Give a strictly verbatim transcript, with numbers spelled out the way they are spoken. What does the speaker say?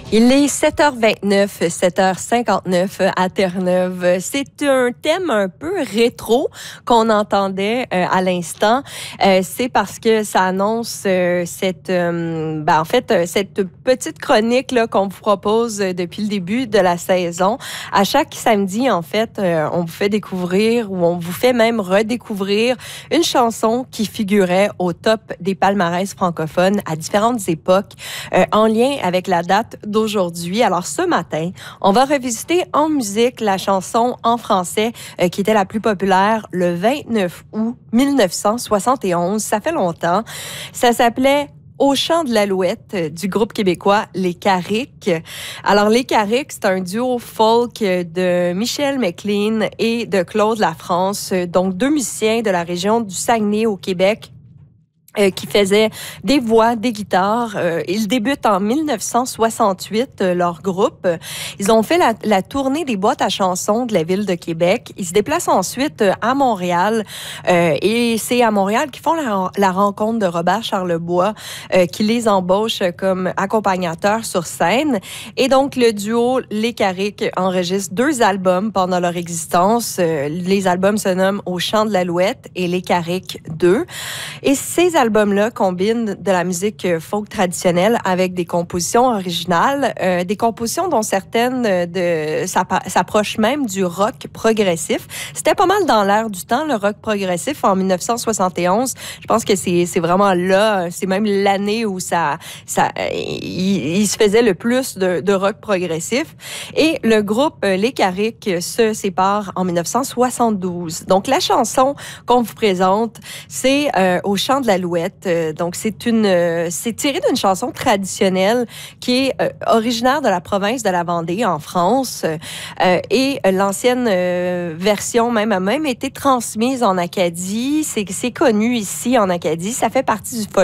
Il est sept heures vingt-neuf, sept heures cinquante-neuf à Terre-Neuve. C'est un thème un peu rétro qu'on entendait euh, à l'instant. Euh, c'est parce que ça annonce euh, cette, euh, ben, en fait, euh, cette petite chronique là qu'on vous propose depuis le début de la saison. À chaque samedi, en fait, euh, on vous fait découvrir ou on vous fait même redécouvrir une chanson qui figurait au top des palmarès francophones à différentes époques, euh, en lien avec la date d'aujourd'hui. Alors ce matin, on va revisiter en musique la chanson en français euh, qui était la plus populaire le vingt-neuf août mille neuf cent soixante et onze. Ça fait longtemps. Ça s'appelait Au chant de l'alouette euh, du groupe québécois Les Carriques. Alors Les Carriques, c'est un duo folk de Michel McLean et de Claude Lafrance, donc deux musiciens de la région du Saguenay au Québec. Euh, qui faisaient des voix, des guitares. Euh, ils débutent en mille neuf cent soixante-huit, euh, leur groupe. Ils ont fait la, la tournée des boîtes à chansons de la ville de Québec. Ils se déplacent ensuite euh, à Montréal. Euh, et c'est à Montréal qu'ils font la, la rencontre de Robert Charlebois, euh, qui les embauche comme accompagnateurs sur scène. Et donc, le duo Les Carriques enregistre deux albums pendant leur existence. Euh, les albums se nomment Au chant de l'alouette et Les Carriques deux. Et ces albums-là combinent de la musique folk traditionnelle avec des compositions originales, euh, des compositions dont certaines de s'approchent même du rock progressif. C'était pas mal dans l'air du temps, le rock progressif, en mille neuf cent soixante et onze. Je pense que c'est c'est vraiment là, c'est même l'année où ça ça il, il se faisait le plus de, de rock progressif. Et le groupe Les Carriques se sépare en mille neuf cent soixante-douze. Donc la chanson qu'on vous présente, c'est euh, Au chant de l'alouette. Donc, c'est une, euh, c'est tiré d'une chanson traditionnelle qui est euh, originaire de la province de la Vendée, en France. Euh, et l'ancienne euh, version même a même été transmise en Acadie. C'est, c'est connu ici en Acadie. Ça fait partie du folklore